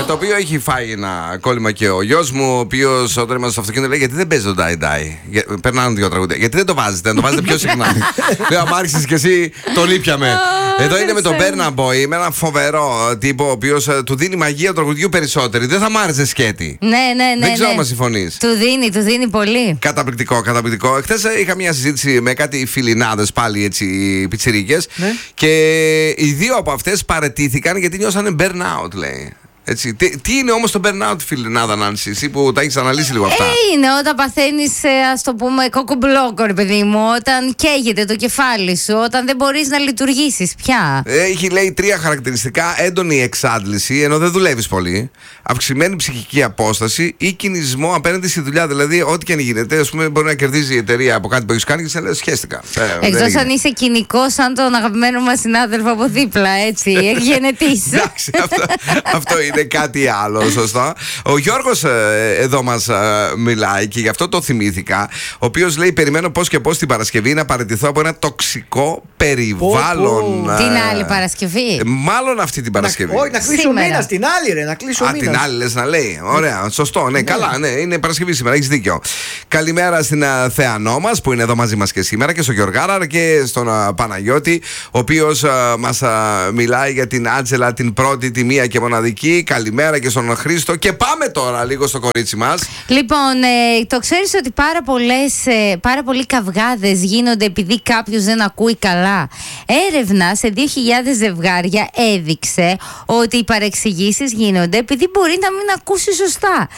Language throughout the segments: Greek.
Το οποίο έχει φάει ένα κόλλημα και ο γιος μου, ο οποίος όταν είμαστε στο αυτοκίνητο λέει: γιατί δεν παίζει το Die Die? Περνάνε δύο τραγούδια. Γιατί δεν το βάζετε, να το βάζετε πιο συχνά. Λέω: άμα άρχισες κι εσύ, το λείπιαμε. Εδώ είναι με τον Burna Boy, με ένα φοβερό τύπο, ο οποίος του δίνει μαγεία του τραγουδιού περισσότερη. Δεν θα μ' άρεσε σκέτη. Ναι. Δεν ξέρω αν συμφωνείς. Του δίνει πολύ. Καταπληκτικό. Χθες είχα μια συζήτηση με κάτι φιλινάδες πάλι έτσι πιτσιρίκες. Ναι. Και οι δύο από αυτές παραιτήθηκαν γιατί νιώσανε burnout, λέει. Έτσι. Τι είναι όμως το burnout, φιλινάδα Νάνση, εσύ που τα έχεις αναλύσει λίγο αυτά? Είναι όταν παθαίνεις, ας το πούμε, κοκομπλόκο, ρε παιδί μου, όταν καίγεται το κεφάλι σου, όταν δεν μπορείς να λειτουργήσεις πια. Έχει, λέει, 3 χαρακτηριστικά: έντονη εξάντληση, ενώ δεν δουλεύεις πολύ, αυξημένη ψυχική απόσταση ή κινησμό απέναντι στη δουλειά. Δηλαδή, ό,τι και αν γίνεται, ας πούμε, μπορεί να κερδίζει η εταιρεία από κάτι που έχεις κάνει και σε λέει: σχέστηκα. Εκτός αν είσαι κοινικός, σαν τον αγαπημένο μας συνάδελφο από δίπλα, έτσι, γενετής. Εντάξει, αυτό είναι κάτι άλλο, σωστά. Ο Γιώργος εδώ μας μιλάει και γι' αυτό το θυμήθηκα. Ο οποίος λέει: περιμένω πώς και πώς την Παρασκευή να παραιτηθώ από ένα τοξικό περιβάλλον. Την άλλη Παρασκευή. Μάλλον αυτή την Παρασκευή. Όχι, να κλείσω μήνα. Την άλλη, ρε, να κλείσω μήνα. Την άλλη λες να λέει. Ωραία, σωστό. Ναι, καλά, ναι, είναι Παρασκευή σήμερα, έχεις δίκιο. Καλημέρα στην Θεανό μας που είναι εδώ μαζί μας και σήμερα, και στον Γιωργάρα και στον Παναγιώτη, ο οποίος μας μιλάει για την Άντζελα, την πρώτη, τη μία και μοναδική. Καλημέρα και στον Χρήστο. Και πάμε τώρα λίγο στο κορίτσι μας. Λοιπόν, το ξέρεις ότι πάρα πολλοί καυγάδες γίνονται επειδή κάποιος δεν ακούει καλά? Έρευνα σε 2.000 ζευγάρια έδειξε ότι οι παρεξηγήσεις γίνονται επειδή μπορεί να μην ακούσει σωστά.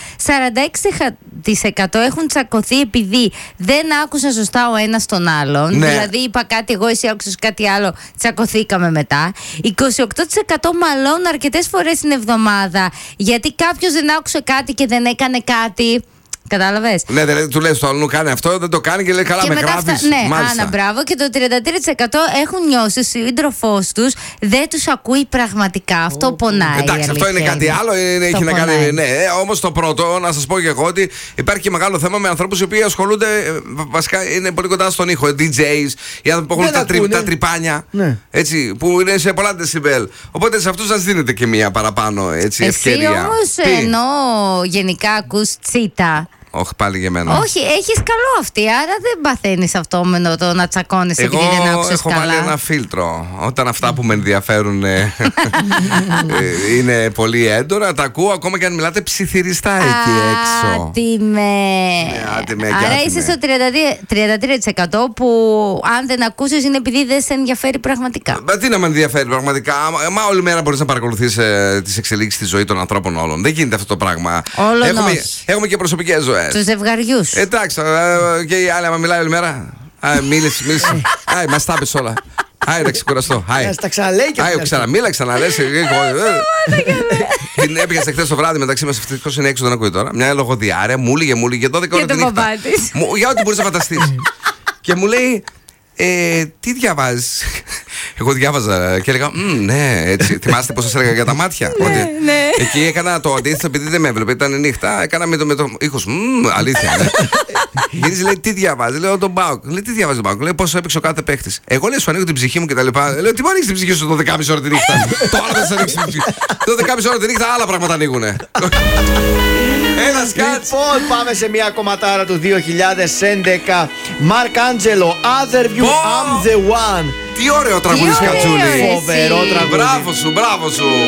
46% έχουν τσακωθεί επειδή δεν άκουσαν σωστά ο ένας τον άλλον. Ναι. Δηλαδή είπα κάτι εγώ, εσύ άκουσες κάτι άλλο, τσακωθήκαμε μετά. 28% μαλώνουν αρκετές φορές την εβδομάδα γιατί κάποιος δεν άκουσε κάτι και δεν έκανε κάτι. Κατάλαβες? Ναι, δηλαδή του λες το άλλο κάνει αυτό, δεν το κάνει και λέει: καλά, και με μετά γράφεις. Ναι, Άννα, μπράβο. Και το 33% έχουν νιώσει ο σύντροφός τους δεν τους ακούει πραγματικά. Αυτό πονάει. Εντάξει, αυτό είναι κάτι άλλο. Έχει να κάνει. Ναι, όμως το πρώτο, να σας πω και εγώ ότι υπάρχει και μεγάλο θέμα με ανθρώπους οι οποίοι ασχολούνται. Βασικά είναι πολύ κοντά στον ήχο. DJs, οι άνθρωποι που έχουν τα τρυπάνια. Ναι. Έτσι, που είναι σε πολλά δεσιμπέλ. Οπότε σε αυτούς σας δίνετε και μία παραπάνω ευκαιρία. Εσύ όμως ενώ γενικά ακούς τσίτα. Όχι, πάλι για μένα. Όχι, έχεις καλό αυτή, άρα δεν παθαίνεις αυτό με το να τσακώνεσαι επειδή δεν άκουσες καλά. Εγώ έχω βάλει ένα φίλτρο. Όταν αυτά που με ενδιαφέρουν είναι πολύ έντονα, τα ακούω ακόμα και αν μιλάτε ψιθυριστά εκεί έξω. Άτιμε. Άρα είσαι στο 33% που αν δεν ακούσεις είναι επειδή δεν σε ενδιαφέρει πραγματικά. Τι να με ενδιαφέρει πραγματικά? Μα όλη μέρα μπορείς να παρακολουθείς τις εξελίξεις στη ζωή των ανθρώπων όλων. Δεν γίνεται αυτό το πράγμα. Έχουμε και προσωπικές ζωές. Τους ζευγαριούς. Εντάξει, και η άλλη, άμα μιλάει όλη μέρα. Μίλησε. Μας τα πες όλα. Να ξεκουραστώ. Τα ξαναλέει και αυτά. Ξαναμίλα, ξαναλες. Την έπιασε χθες το βράδυ μεταξύ μας. Ευτυχώς είναι έξω, δεν ακούει τώρα. Μια λογοδιάρεια, μου έλεγε 12 ώρα τη νύχτα. Για ό,τι μπορείς να φανταστείς. Και μου λέει: τι διαβάζεις? Εγώ διάβαζα και έλεγα: ναι, έτσι. Θυμάστε πως σας έλεγα για τα μάτια? Ναι. Εκεί έκανα το αντίθετο επειδή δεν με έβλεπε, ήταν νύχτα. Έκανα με το ήχος. Αλήθεια, ναι. Γυρίζει, λέει: τι διαβάζει? Λέω: τον Μπάουκ. Λέει: τι διαβάζει τον Μπάουκ? Λέει: πόσο έπαιξε ο κάθε παίχτης. Εγώ λέει: σου ανοίγω την ψυχή μου και τα λοιπά. Λέω: τι μου ανοίξει την ψυχή σου το 12,5 ώρα τη νύχτα? Τώρα δεν σου ανοίξει την ψυχή. Το 12,5 ώρα τη νύχτα άλλα πράγματα ανοίγουνε. Λοιπόν, πάμε σε μια κομματάρα του 2011. Mark Angelo, Other View, I'm the One. Τι ωραίο τραγούδι, Κατσούλη. Φοβερό τραγούδι. Μπράβο σου.